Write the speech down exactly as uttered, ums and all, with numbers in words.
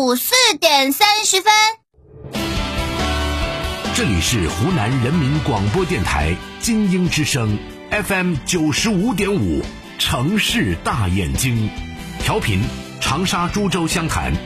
午四点三十分。 这里是湖南人民广播电台金鹰之声 F M 九十五点五，城市大眼睛，调频长沙、株洲、湘潭